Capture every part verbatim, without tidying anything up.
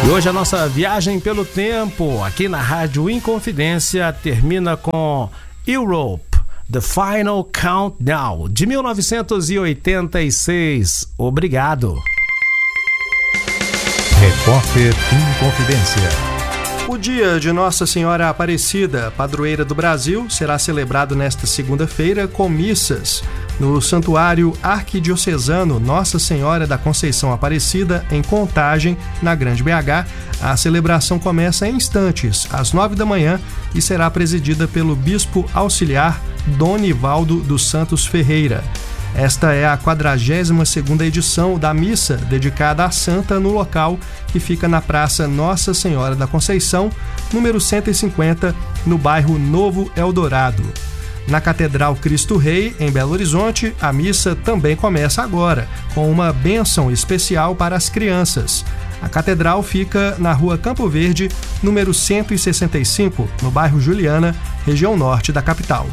E hoje a nossa viagem pelo tempo aqui na Rádio Inconfidência termina com Europe, The Final Countdown, de mil novecentos e oitenta e seis. Obrigado. Repórter Inconfidência. O dia de Nossa Senhora Aparecida, padroeira do Brasil, será celebrado nesta segunda-feira com missas no Santuário Arquidiocesano Nossa Senhora da Conceição Aparecida, em Contagem, na Grande B H. A celebração começa em instantes, às nove da manhã, e será presidida pelo Bispo Auxiliar Dom Nivaldo dos Santos Ferreira. Esta é a quadragésima segunda edição da missa dedicada à santa no local, que fica na Praça Nossa Senhora da Conceição, número cento e cinquenta, no bairro Novo Eldorado. Na Catedral Cristo Rei, em Belo Horizonte, a missa também começa agora, com uma bênção especial para as crianças. A catedral fica na Rua Campo Verde, número cento e sessenta e cinco, no bairro Juliana, região norte da capital.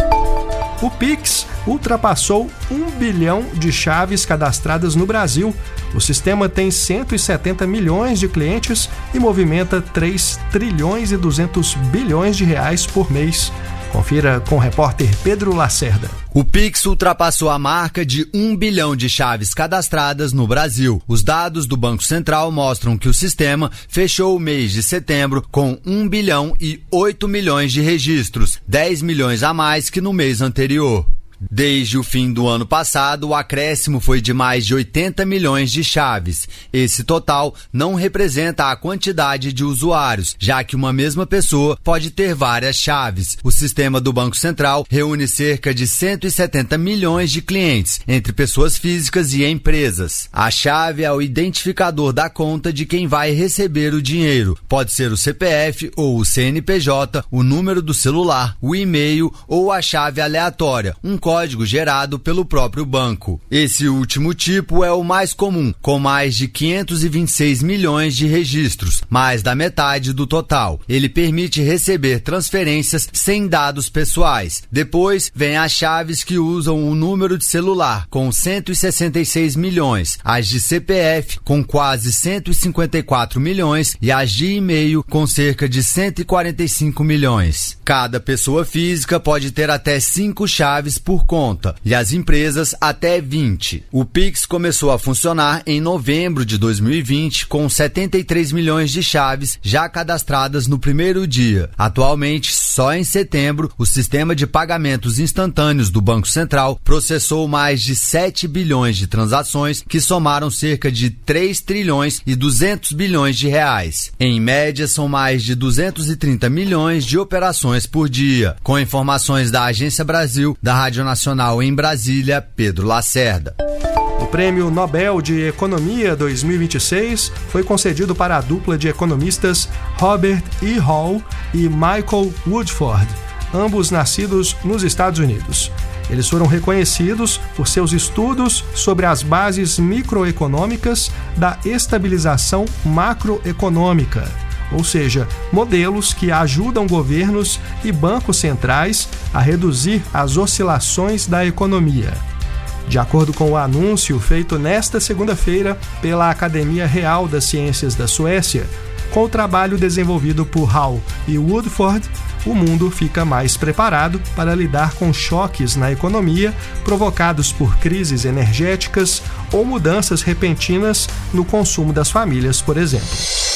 O Pix ultrapassou um bilhão de chaves cadastradas no Brasil. O sistema tem cento e setenta milhões de clientes e movimenta três trilhões e duzentos bilhões de reais por mês. Confira com o repórter Pedro Lacerda. O Pix ultrapassou a marca de um bilhão de chaves cadastradas no Brasil. Os dados do Banco Central mostram que o sistema fechou o mês de setembro com um bilhão e oito milhões de registros, dez milhões a mais que no mês anterior. Desde o fim do ano passado, o acréscimo foi de mais de oitenta milhões de chaves. Esse total não representa a quantidade de usuários, já que uma mesma pessoa pode ter várias chaves. O sistema do Banco Central reúne cerca de cento e setenta milhões de clientes, entre pessoas físicas e empresas. A chave é o identificador da conta de quem vai receber o dinheiro. Pode ser o C P F ou o C N P J, o número do celular, o e-mail ou a chave aleatória, um código gerado pelo próprio banco. Esse último tipo é o mais comum, com mais de quinhentos e vinte e seis milhões de registros, mais da metade do total. Ele permite receber transferências sem dados pessoais. Depois, vem as chaves que usam o número de celular, com cento e sessenta e seis milhões, as de C P F, com quase cento e cinquenta e quatro milhões, e as de e-mail, com cerca de cento e quarenta e cinco milhões. Cada pessoa física pode ter até cinco chaves por conta, e as empresas até vinte. O Pix começou a funcionar em novembro de dois mil e vinte com setenta e três milhões de chaves já cadastradas no primeiro dia. Atualmente, só em setembro, o sistema de pagamentos instantâneos do Banco Central processou mais de sete bilhões de transações, que somaram cerca de três trilhões e duzentos bilhões de reais. Em média, são mais de duzentos e trinta milhões de operações por dia. Com informações da Agência Brasil, da Rádio Nacional em Brasília, Pedro Lacerda. O Prêmio Nobel de Economia dois mil e vinte e seis foi concedido para a dupla de economistas Robert E. Hall e Michael Woodford, ambos nascidos nos Estados Unidos. Eles foram reconhecidos por seus estudos sobre as bases microeconômicas da estabilização macroeconômica, ou seja, modelos que ajudam governos e bancos centrais a reduzir as oscilações da economia. De acordo com o anúncio feito nesta segunda-feira pela Academia Real das Ciências da Suécia, com o trabalho desenvolvido por Hall e Woodford, o mundo fica mais preparado para lidar com choques na economia provocados por crises energéticas ou mudanças repentinas no consumo das famílias, por exemplo.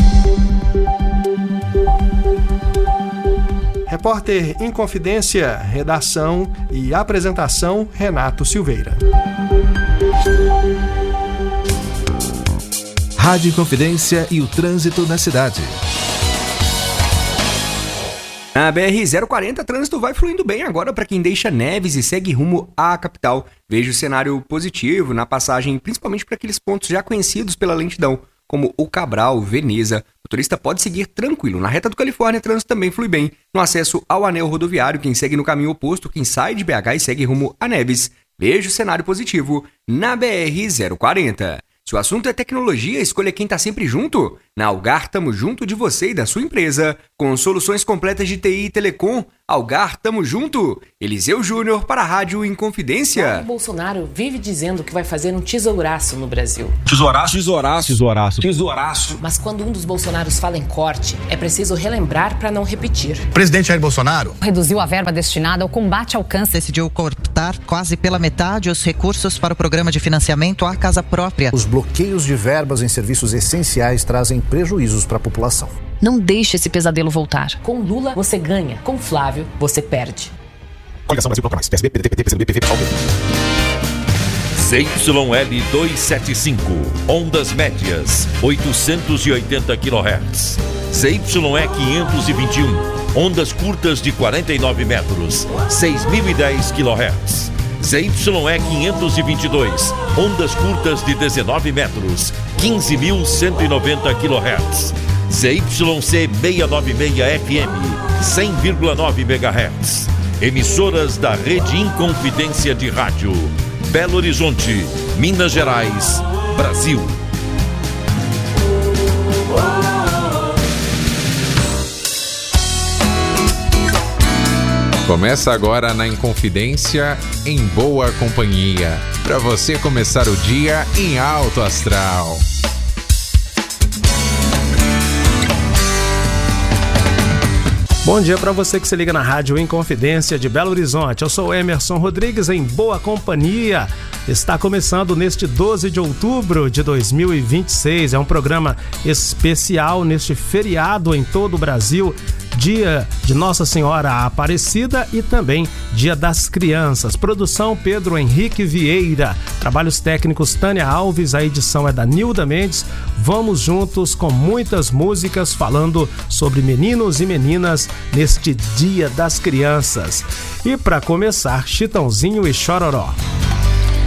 Repórter Inconfidência, redação e apresentação, Renato Silveira. Rádio Inconfidência e o trânsito na cidade. Na B R zero quarenta, trânsito vai fluindo bem agora para quem deixa Neves e segue rumo à capital. Veja o cenário positivo na passagem, principalmente para aqueles pontos já conhecidos pela lentidão, como o Cabral, Veneza. O motorista pode seguir tranquilo. Na reta do Califórnia, trânsito também flui bem. No acesso ao anel rodoviário, quem segue no caminho oposto, quem sai de B H e segue rumo a Neves. Veja o cenário positivo na B R zero quarenta. Se o assunto é tecnologia, escolha quem está sempre junto. Na Algar, tamo junto de você e da sua empresa. Com soluções completas de T I e Telecom, Algar, tamo junto! Eliseu Júnior para a Rádio Inconfidência. O Bolsonaro vive dizendo que vai fazer um tesouraço no Brasil. Tesouraço, tesouraço, tesouraço, tesouraço. Mas quando um dos Bolsonaros fala em corte, é preciso relembrar para não repetir. O presidente Jair Bolsonaro reduziu a verba destinada ao combate ao câncer. Decidiu cortar quase pela metade os recursos para o programa de financiamento à casa própria. Os bloqueios de verbas em serviços essenciais trazem prejuízos para a população. Não deixe esse pesadelo voltar. Com Lula, você ganha. Com Flávio, você perde. Coligação Brasil Bloco Mais. P S B, P D T, P T, P C B, P V, P S B. Z Y L duzentos e setenta e cinco, ondas médias, oitocentos e oitenta quilohertz. Z Y E quinhentos e vinte e um, ondas curtas de quarenta e nove metros, seis mil e dez quilohertz. Z Y E quinhentos e vinte e dois, ondas curtas de dezenove metros, quinze mil cento e noventa quilohertz. Z Y C seiscentos e noventa e seis F M, cem vírgula nove megahertz. Emissoras da Rede Inconfidência de Rádio. Belo Horizonte, Minas Gerais, Brasil. Começa agora na Inconfidência, em boa companhia, para você começar o dia em alto astral. Bom dia para você que se liga na Rádio Inconfidência de Belo Horizonte. Eu sou Emerson Rodrigues, em boa companhia. Está começando neste doze de outubro de dois mil e vinte e seis. É um programa especial neste feriado em todo o Brasil. Dia de Nossa Senhora Aparecida e também Dia das Crianças. Produção Pedro Henrique Vieira. Trabalhos técnicos Tânia Alves. A edição é da Nilda Mendes. Vamos juntos com muitas músicas falando sobre meninos e meninas neste Dia das Crianças. E para começar, Chitãozinho e Chororó.